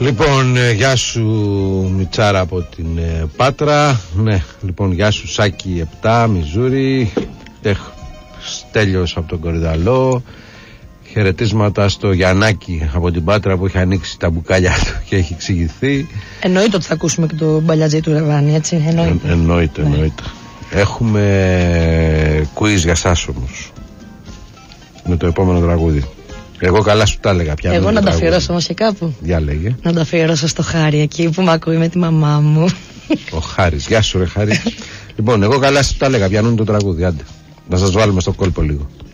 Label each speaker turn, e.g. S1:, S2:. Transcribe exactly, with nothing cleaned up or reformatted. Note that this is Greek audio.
S1: Λοιπόν, ε, γεια σου Μιτσάρα από την ε, Πάτρα. Ναι, λοιπόν, γεια σου Σάκη επτά, Μιζούρι. Έχ, Στέλιος από τον Κορυδαλό. Χαιρετίσματα στο Γιαννάκη από την Πάτρα που έχει ανοίξει τα μπουκάλια του και έχει εξηγηθεί.
S2: Εννοείται ότι θα ακούσουμε και το μπαλιατζή του Ρεβάνη, έτσι. Εννοείται.
S1: Ε, εννοείται, ναι. εννοείται. Έχουμε quiz για σας όμως. Με το επόμενο τραγούδι. Εγώ καλά σου τα έλεγα πια.
S2: Εγώ να τα αφιερώσω όμως και κάπου.
S1: Διάλεγε.
S2: Να τα αφιερώσω στο Χάρη εκεί που με ακούει με τη μαμά μου.
S1: Ο Χάρης. Γεια σου ρε Χάρη. Λοιπόν, εγώ καλά σου τα έλεγα. Πιανούν το τραγούδι. Άντε. Να σας βάλουμε στο κόλπο λίγο.